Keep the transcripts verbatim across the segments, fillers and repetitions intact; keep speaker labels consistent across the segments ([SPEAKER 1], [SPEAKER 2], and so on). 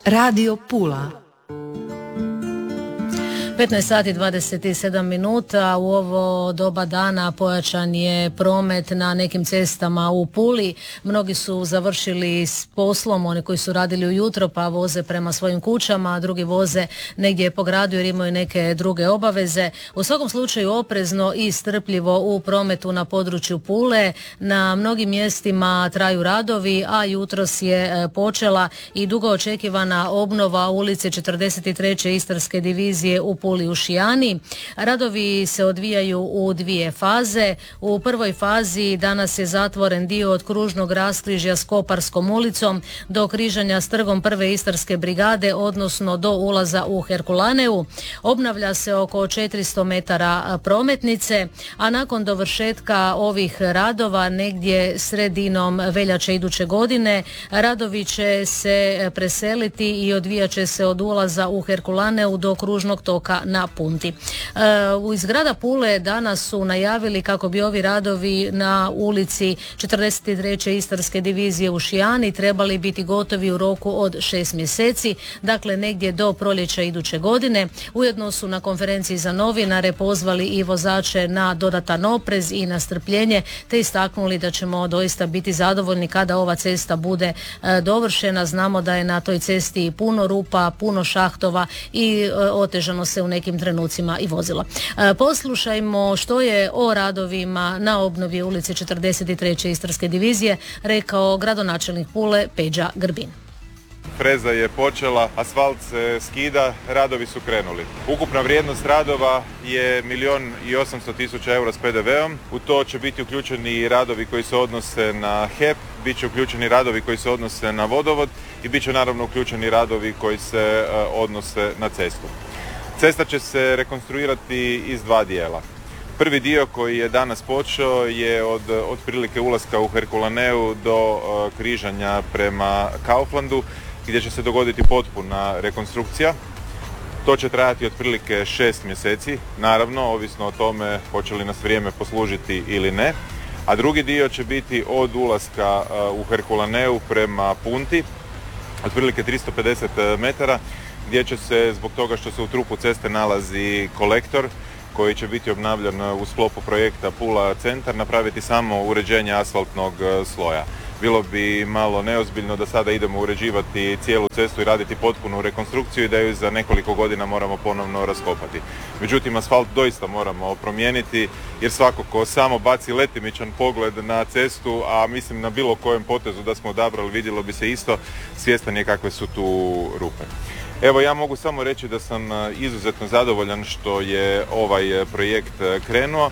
[SPEAKER 1] Radio Pula.
[SPEAKER 2] petnaest sati dvadeset sedam minuta. U ovo doba dana pojačan je promet na nekim cestama u Puli. Mnogi su završili s poslom, oni koji su radili ujutro pa voze prema svojim kućama, a drugi voze negdje po gradu jer imaju neke druge obaveze. U svakom slučaju oprezno i strpljivo u prometu na području Pule. Na mnogim mjestima traju radovi, a jutros je počela i dugo očekivana obnova ulice četrdeset treće Istarske divizije u Puli u Šijani. Radovi se odvijaju u dvije faze. U prvoj fazi danas je zatvoren dio od kružnog raskrižja s Koparskom ulicom do križanja s trgom prve Istarske brigade, odnosno do ulaza u Herkulaneu. Obnavlja se oko četiristo metara prometnice, a nakon dovršetka ovih radova negdje sredinom veljače iduće godine radovi će se preseliti i odvijat će se od ulaza u Herkulaneu do kružnog toka na Punti. E, iz grada Pule danas su najavili kako bi ovi radovi na ulici četrdeset treće Istarske divizije u Šijani trebali biti gotovi u roku od šest mjeseci, dakle negdje do proljeća iduće godine. Ujedno su na konferenciji za novinare pozvali i vozače na dodatan oprez i na strpljenje, te istaknuli da ćemo doista biti zadovoljni kada ova cesta bude e, dovršena. Znamo da je na toj cesti puno rupa, puno šahtova i e, otežano se u nekim trenucima i vozilo. E, poslušajmo što je o radovima na obnovi ulice četrdeset treće Istarske divizije rekao gradonačelnik Pule Peđa Grbin.
[SPEAKER 3] Freza je počela, asfalt se skida, radovi su krenuli. Ukupna vrijednost radova je milijun i osamsto tisuća eura s pe de veom. U to će biti uključeni i radovi koji se odnose na he e pe, bit će uključeni radovi koji se odnose na vodovod i bit će naravno uključeni radovi koji se odnose na cestu. Cesta će se rekonstruirati iz dva dijela. Prvi dio koji je danas počeo je od otprilike ulaska u Herkulaneu do križanja prema Kauflandu, gdje će se dogoditi potpuna rekonstrukcija. To će trajati otprilike šest mjeseci, naravno, ovisno o tome hoće li nas vrijeme poslužiti ili ne. A drugi dio će biti od ulaska u Herkulaneu prema Punti, otprilike tristo pedeset metara, gdje će se, zbog toga što se u trupu ceste nalazi kolektor koji će biti obnavljan u sklopu projekta Pula centar, napraviti samo uređenje asfaltnog sloja. Bilo bi malo neozbiljno da sada idemo uređivati cijelu cestu i raditi potpunu rekonstrukciju i da ju za nekoliko godina moramo ponovno raskopati. Međutim, asfalt doista moramo promijeniti jer svako ko samo baci letimičan pogled na cestu, a mislim na bilo kojem potezu da smo odabrali, vidjelo bi se isto, svjestan je kakve su tu rupe. Evo, ja mogu samo reći da sam izuzetno zadovoljan što je ovaj projekt krenuo,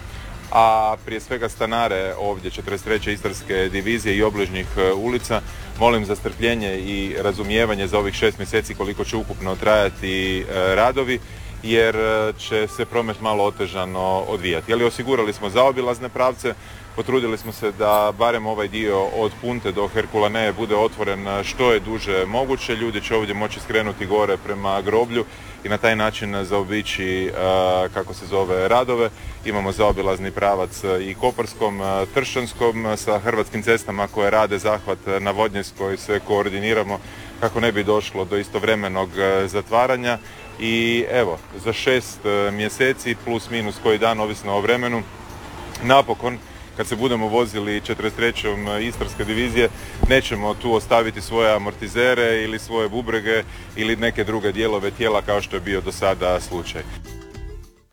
[SPEAKER 3] a prije svega stanare ovdje četrdeset treće Istarske divizije i obližnjih ulica molim za strpljenje i razumijevanje za ovih šest mjeseci koliko će ukupno trajati radovi, jer će se promet malo otežano odvijati. Ali osigurali smo zaobilazne pravce, potrudili smo se da barem ovaj dio od Punte do Herkulanea bude otvoren što je duže moguće. Ljudi će ovdje moći skrenuti gore prema groblju i na taj način zaobići, kako se zove, radove. Imamo zaobilazni pravac i Koparskom, Tršćanskom, sa Hrvatskim cestama koje rade zahvat na Vodnjskoj se koordiniramo kako ne bi došlo do istovremenog zatvaranja. I evo, za šest mjeseci plus minus koji dan, ovisno o vremenu, napokon kad se budemo vozili četrdeset trećom Istarske divizije, nećemo tu ostaviti svoje amortizere ili svoje bubrege ili neke druge dijelove tijela kao što je bio do sada slučaj.